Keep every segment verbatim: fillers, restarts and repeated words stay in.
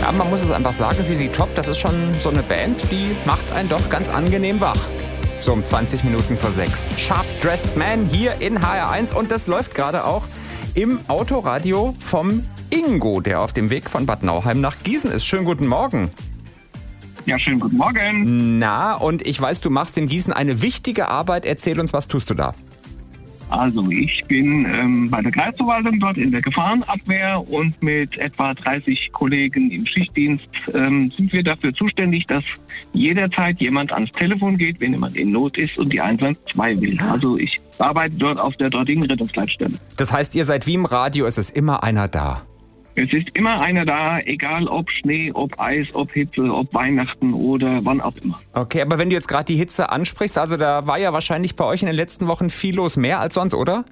Ja, man muss es einfach sagen, Z Z Top, das ist schon so eine Band, die macht einen doch ganz angenehm wach. So um zwanzig Minuten vor sechs. Sharp Dressed Man hier in H R eins und das läuft gerade auch im Autoradio vom Ingo, der auf dem Weg von Bad Nauheim nach Gießen ist. Schönen guten Morgen. Ja, schönen guten Morgen. Na, und ich weiß, du machst in Gießen eine wichtige Arbeit. Erzähl uns, was tust du da? Also ich bin ähm, bei der Kreisverwaltung dort in der Gefahrenabwehr und mit etwa dreißig Kollegen im Schichtdienst ähm, sind wir dafür zuständig, dass jederzeit jemand ans Telefon geht, wenn jemand in Not ist und die eins eins zwei will. Also ich arbeite dort auf der dortigen Rettungsleitstelle. Das heißt, ihr seid wie im Radio, es ist immer einer da. Es ist immer einer da, egal ob Schnee, ob Eis, ob Hitze, ob Weihnachten oder wann auch immer. Okay, aber wenn du jetzt gerade die Hitze ansprichst, also da war ja wahrscheinlich bei euch in den letzten Wochen viel los, mehr als sonst, oder?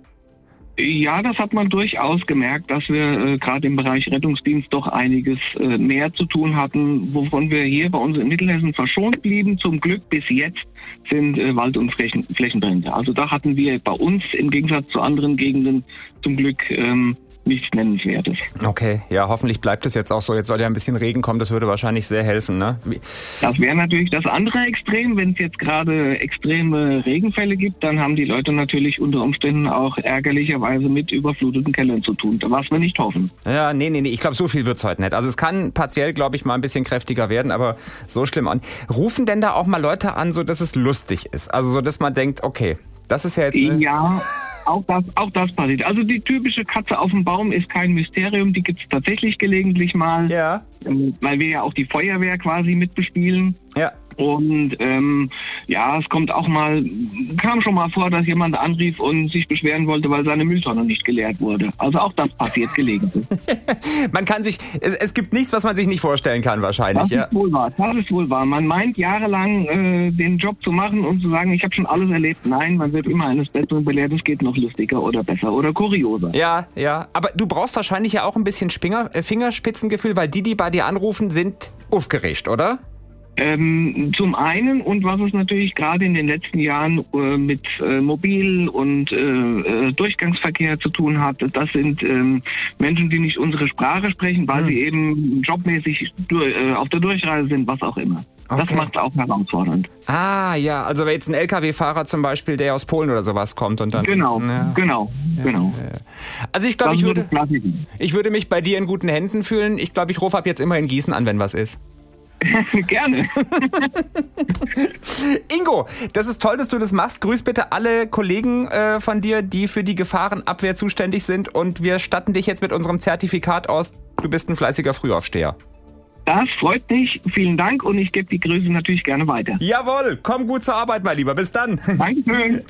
Ja, das hat man durchaus gemerkt, dass wir äh, gerade im Bereich Rettungsdienst doch einiges äh, mehr zu tun hatten, wovon wir hier bei uns in Mittelhessen verschont blieben. Zum Glück bis jetzt sind äh, Wald- und Flächen, Flächenbrände. Also da hatten wir bei uns im Gegensatz zu anderen Gegenden zum Glück ähm, nichts Nennenswertes. Okay, ja, hoffentlich bleibt es jetzt auch so. Jetzt soll ja ein bisschen Regen kommen, das würde wahrscheinlich sehr helfen, ne? Wie? Das wäre natürlich das andere Extrem. Wenn es jetzt gerade extreme Regenfälle gibt, dann haben die Leute natürlich unter Umständen auch ärgerlicherweise mit überfluteten Kellern zu tun, was wir nicht hoffen. Ja, nee, nee, nee, ich glaube, so viel wird's heute nicht. Also es kann partiell, glaube ich, mal ein bisschen kräftiger werden, aber so schlimm an. Rufen denn da auch mal Leute an, so dass es lustig ist? Also so, dass man denkt, okay, das ist ja jetzt... Eine ja, auch das, auch das passiert. Also die typische Katze auf dem Baum ist kein Mysterium, die gibt es tatsächlich gelegentlich mal, ja. Weil wir ja auch die Feuerwehr quasi mitbespielen. Ja. Und ähm, ja, es kommt auch mal, kam schon mal vor, dass jemand anrief und sich beschweren wollte, weil seine Mülltonne nicht geleert wurde. Also auch das passiert gelegentlich. Man kann sich, es, es gibt nichts, was man sich nicht vorstellen kann wahrscheinlich. Das ja. ist wohl wahr, das ist wohl wahr. Man meint jahrelang äh, den Job zu machen und zu sagen, ich habe schon alles erlebt. Nein, man wird immer eines Besseren belehrt, es geht noch lustiger oder besser oder kurioser. Ja, ja, aber du brauchst wahrscheinlich ja auch ein bisschen Spinger, äh, Fingerspitzengefühl, weil die, die bei dir anrufen, sind aufgeregt, oder? Ähm, zum einen und was es natürlich gerade in den letzten Jahren äh, mit äh, Mobil- und äh, Durchgangsverkehr zu tun hat, das sind ähm, Menschen, die nicht unsere Sprache sprechen, weil hm. sie eben jobmäßig durch, äh, auf der Durchreise sind, was auch immer. Okay. Das macht es auch herausfordernd. Ah, ja, also jetzt ein L K W-Fahrer zum Beispiel, der aus Polen oder sowas kommt und dann... Genau, ja. genau, ja, genau. Ja. Also ich glaube, ich würde, ich würde mich bei dir in guten Händen fühlen. Ich glaube, ich rufe ab jetzt immer in Gießen an, wenn was ist. Gerne. Ingo, das ist toll, dass du das machst. Grüß bitte alle Kollegen äh, von dir, die für die Gefahrenabwehr zuständig sind. Und wir statten dich jetzt mit unserem Zertifikat aus. Du bist ein fleißiger Frühaufsteher. Das freut mich. Vielen Dank und ich gebe die Grüße natürlich gerne weiter. Jawohl, komm gut zur Arbeit, mein Lieber. Bis dann. Dankeschön.